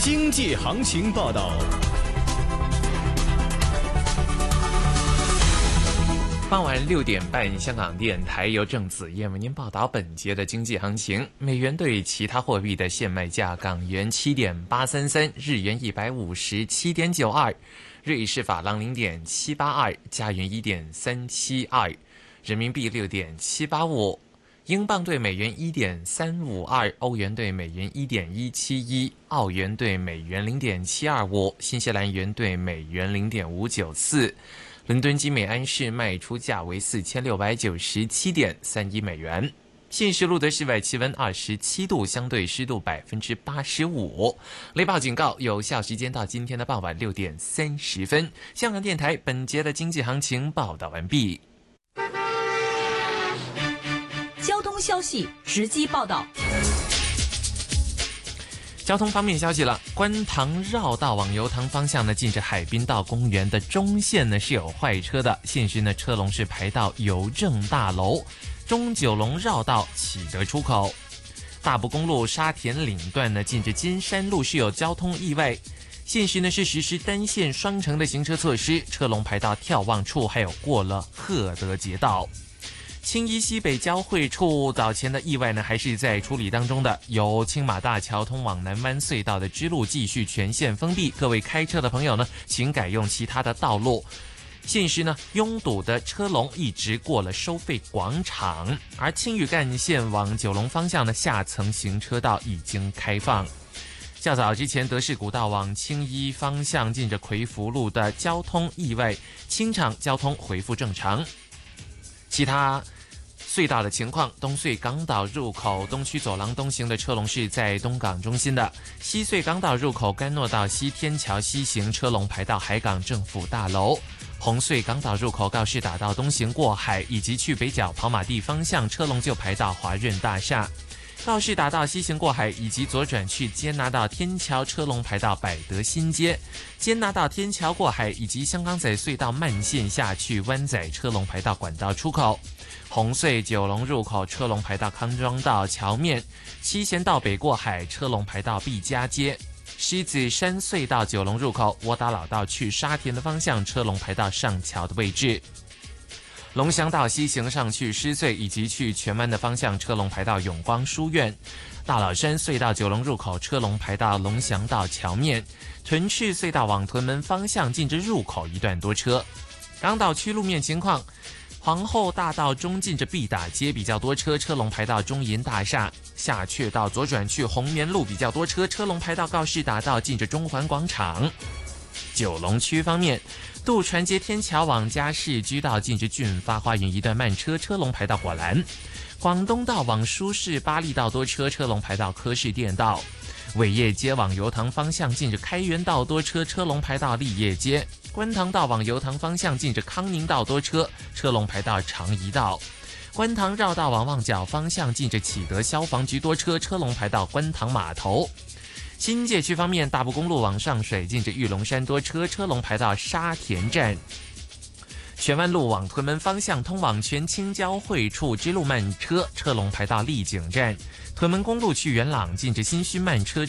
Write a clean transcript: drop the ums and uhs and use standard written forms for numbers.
经济行情报道。 傍晚6点半，香港电台由郑子燕为您报道本节的经济行情。美元对其他货币的现卖价：港元7.833，日元157.92，瑞士法郎0.782，加元1.372，人民币6.785，英镑对美元1.352，欧元对美元1.171，澳元对美元0.725，新西兰元对美元0.594。伦敦金每安士卖出价为4697.31美元。现时录得室外气温27度，相对湿度85%。雷暴警告有效时间到今天的傍晚6点30分。香港电台本节的经济行情报道完毕。 交通消息直击报道。 交通方面消息了，观塘绕道往油塘方向呢，近着海滨道公园的中线呢是有坏车的，现时呢车龙是排到邮政大楼、中九龙绕道启德出口。大埔公路沙田岭段呢，近着金山路是有交通意外，现时呢是实施单线双程的行车措施，车龙排到眺望处，还有过了鹤德街道。青衣西北交汇处早前的意外呢还是在处理当中的，由青马大桥通往南湾隧道的支路继续全线封闭，各位开车的朋友呢请改用其他的道路。现时呢拥堵的车龙一直过了收费广场，而青屿干线往九龙方向的下层行车道已经开放。较早之前，德士古道往青衣方向近着奎福路的交通意外清场，交通恢复正常。其他隧道的情况，东隧港岛入口东区走廊东行的车龙是在东港中心的，西隧港岛入口甘诺道西天桥西行车龙排到海港政府大楼，红隧港岛入口告士打道东行过海以及去北角跑马地方向车龙就排到华润大厦，告士打道西行过海以及左转去坚拿道天桥车龙排到百德新街，坚拿道天桥过海以及香港仔隧道慢线下去湾仔车龙排到管道出口，红隧九龙入口车龙排到康庄道桥面，七贤道北过海车龙排到毕嘉街，狮子山隧道九龙入口窝打老道去沙田的方向车龙排到上桥的位置，龙翔道西行上去狮隧以及去荃湾的方向车龙排到永光书院，大老山隧道九龙入口车龙排到龙翔道桥面，屯赤隧道往屯门方向近着入口一段多车。港岛区路面情况，皇后大道中近着毕打街比较多车，车龙排到中银大厦，下阙道左转去红棉路比较多车，车龙排到告士打道近着中环广场。九龙区方面，渡船街天桥往嘉士居道近着俊发花园一段慢车，车龙排到果栏。广东道往舒适巴利道多车，车龙排到科士店道。伟业街往油塘方向近着开元道多车，车龙排到立业街。观塘道往油塘方向近着康宁道多车，车龙排到长怡道。观塘绕道往旺角方向近着启德消防局多车，车龙排到观塘码头。新界区方面，大埔公路往上水近着玉龙山多车，车龙排到沙田站。荃湾路往屯门方向通往全青交汇处支路慢车，车龙排到丽景站。屯门公路去元朗近着新墟慢车